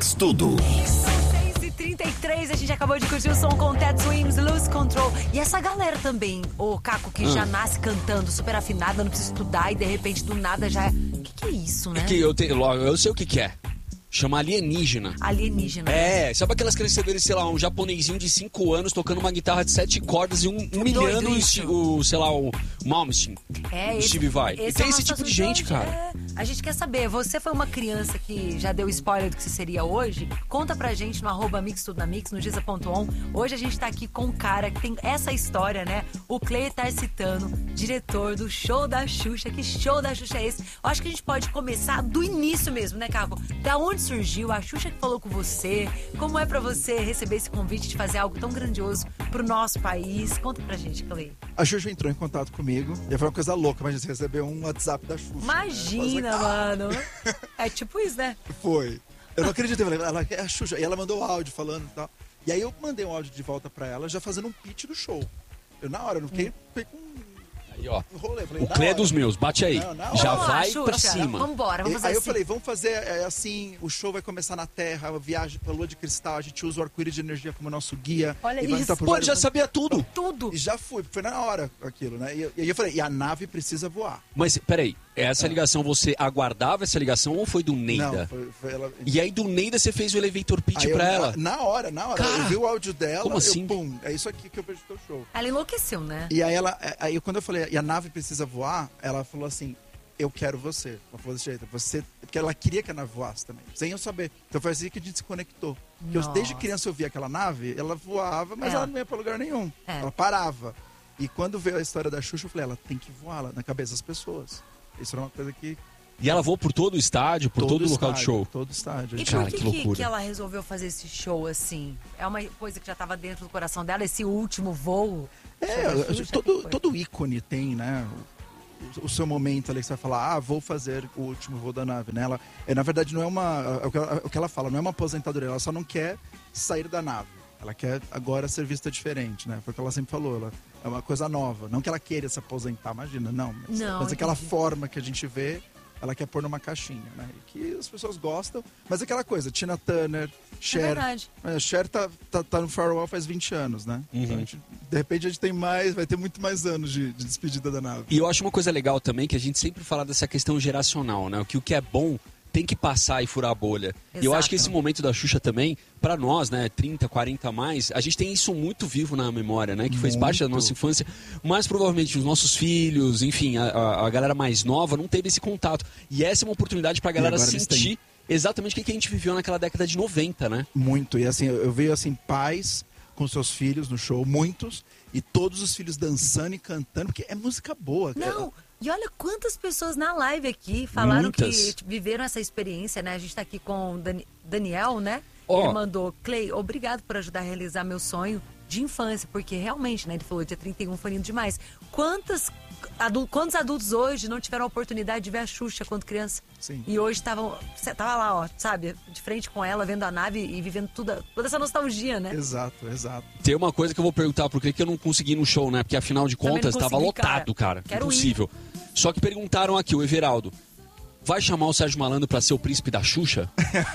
Mix Tudo. 6h33, a gente acabou de curtir o som com Ted Swims, Lose Control. E essa galera também, o Caco, que já nasce cantando, super afinada, não precisa estudar e de repente do nada já é... O que é isso, né? É que eu sei o que é. Chama alienígena. Alienígena. É, sabe aquelas que receberam, sei lá, um japonesinho de 5 anos tocando uma guitarra de 7 cordas e humilhando o Malmsteen, o Steve Vai. E tem esse tipo de gente, cara. É. A gente quer saber, você foi uma criança que já deu spoiler do que você seria hoje? Conta pra gente no @mixtudonamix, no giza.on. Hoje a gente tá aqui com um cara que tem essa história, né? O Clay Tarsitano, diretor do Show da Xuxa. Que show da Xuxa é esse? Eu acho que a gente pode começar do início mesmo, né, Caco? Da onde surgiu? A Xuxa que falou com você? Como é pra você receber esse convite de fazer algo tão grandioso pro nosso país? Conta pra gente, Clay. A Xuxa entrou em contato comigo e foi uma coisa louca, mas você recebeu um WhatsApp da Xuxa. Imagina, mano. É tipo isso, né? Foi. Eu não acreditei, ela é a Xuxa. E ela mandou áudio falando e tal. E aí eu mandei um áudio de volta pra ela, já fazendo um pitch do show. Eu, na hora, eu não fiquei com Aí, ó. rolê. Falei, O Clé é dos meus, bate aí. Não, já vamos lá, vai Xuxa, pra cima. Vambora, vamos fazer aí eu assim. falei, vamos fazer assim, o show vai começar na Terra, a viagem pela Lua de Cristal, a gente usa o arco-íris de energia como nosso guia. Olha e vai isso. entrar por Pô, ele vários já mundos. sabia tudo. Tudo. E já foi na hora aquilo, né? E aí eu falei, e a nave precisa voar. Mas, peraí, essa ligação, você aguardava essa ligação ou foi do Neida? Não, foi ela... E aí do Neida você fez o elevator pitch Aí pra eu, ela? Na hora. Cara, eu vi o áudio dela, como assim? pum, é isso aqui que eu vejo no teu show. Ela enlouqueceu, né? E aí quando eu falei, e a nave precisa voar, ela falou assim, eu quero você. Ela falou desse jeito, porque ela queria que a nave voasse também, sem eu saber. Então foi assim que a gente se conectou. Porque desde criança eu via aquela nave, ela voava, mas ela não ia pra lugar nenhum. Ela parava. E quando veio a história da Xuxa, eu falei, ela tem que voar na cabeça das pessoas. Isso era uma coisa que... E ela voou por todo o estádio, por todo o local de show? Todo estádio. E Cara, por que loucura. que ela resolveu fazer esse show assim? É uma coisa que já estava dentro do coração dela, esse último voo? Todo ícone tem, né? O seu momento ali que você vai falar, vou fazer o último voo da nave, né? Ela, na verdade, não é o que ela fala, não é uma aposentadoria, ela só não quer sair da nave. Ela quer agora ser vista diferente, né? Foi o que ela sempre falou, ela é uma coisa nova. Não que ela queira se aposentar, imagina, não. Mas aquela forma que a gente vê, ela quer pôr numa caixinha, né? E que as pessoas gostam. Mas aquela coisa, Tina Turner, Cher. É verdade. Cher tá no Farewell faz 20 anos, né? Então de repente a gente tem vai ter muito mais anos de despedida da nave. E eu acho uma coisa legal também, que a gente sempre fala dessa questão geracional, né? O que é bom tem que passar e furar a bolha. E eu acho que esse momento da Xuxa também, pra nós, né, 30, 40 a mais, a gente tem isso muito vivo na memória, né? Que fez parte da nossa infância. Mas provavelmente os nossos filhos, enfim, a galera mais nova não teve esse contato. E essa é uma oportunidade pra galera sentir exatamente o que a gente viveu naquela década de 90, né? Muito. E assim, eu vejo assim, pais com seus filhos no show, muitos, e todos os filhos dançando e cantando, porque é música boa. Não, e olha quantas pessoas na live aqui falaram Muitas. que viveram essa experiência, né? A gente tá aqui com o Daniel, né? Ó. Ele mandou, Clay, obrigado por ajudar a realizar meu sonho de infância, porque realmente, né? Ele falou, dia 31 foi lindo demais. Quantos adultos hoje não tiveram a oportunidade de ver a Xuxa quando criança? Sim. E hoje tava lá, ó, sabe? De frente com ela, vendo a nave e vivendo toda essa nostalgia, né? Exato. Tem uma coisa que eu vou perguntar, por que eu não consegui ir no show, né? Porque afinal de Também não contas, tava consegui, lotado, cara. Quero Impossível. Só que perguntaram aqui, o Everaldo, vai chamar o Sérgio Malandro pra ser o príncipe da Xuxa?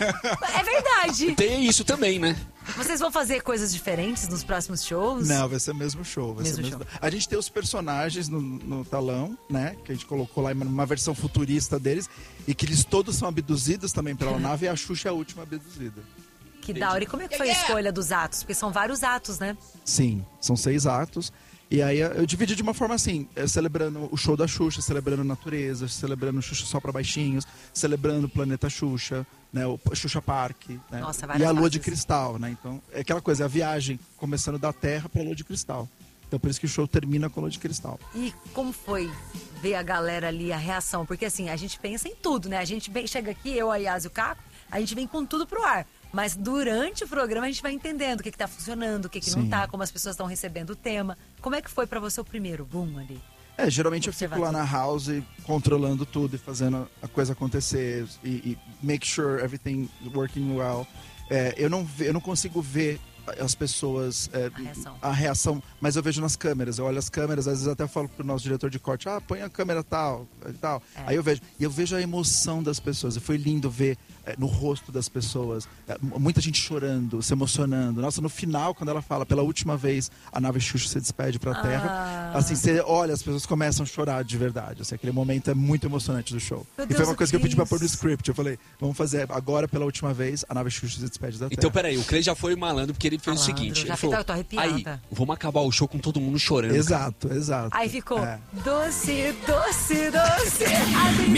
É verdade! Tem isso também, né? Vocês vão fazer coisas diferentes nos próximos shows? Não, vai ser o mesmo show. A gente tem os personagens no talão, né? Que a gente colocou lá uma versão futurista deles. E que eles todos são abduzidos também pela nave. E a Xuxa é a última abduzida. Que da hora. E como é que foi a escolha dos atos? Porque são vários atos, né? Sim, são 6 atos. E aí eu dividi de uma forma assim, celebrando o show da Xuxa, celebrando a natureza, celebrando Xuxa só pra baixinhos, celebrando o planeta Xuxa, né, o Xuxa Park, né, Nossa, e a Lua fases. de Cristal, né? Então, é aquela coisa, a viagem começando da Terra pra Lua de Cristal. Então por isso que o show termina com a Lua de Cristal. E como foi ver a galera ali, a reação? Porque assim, a gente pensa em tudo, né? A gente chega aqui, eu, a Yas e o Caco, a gente vem com tudo pro ar. Mas durante o programa a gente vai entendendo o que tá funcionando, o que não tá, como as pessoas estão recebendo o tema. Como é que foi pra você o primeiro boom ali? Geralmente eu fico lá na house controlando tudo e fazendo a coisa acontecer e make sure everything working well. Eu não consigo ver as pessoas... a reação. Mas eu vejo nas câmeras. Eu olho as câmeras, às vezes até falo pro nosso diretor de corte, põe a câmera tal e tal. Aí eu vejo. E eu vejo a emoção das pessoas. E foi lindo ver no rosto das pessoas. Muita gente chorando, se emocionando. Nossa, no final, quando ela fala, pela última vez, a nave Xuxa se despede pra Terra. Assim, você olha, as pessoas começam a chorar de verdade. Assim, aquele momento é muito emocionante do show. E foi uma coisa que eu pedi pra pôr no script. Eu falei, vamos fazer agora, pela última vez, a nave Xuxa se despede da Terra. Então, peraí, o Clay já foi malandro, porque ele fez o seguinte. Ele falou, aí, vamos acabar o show com todo mundo chorando. Exato, exato. Aí ficou, doce, doce, doce.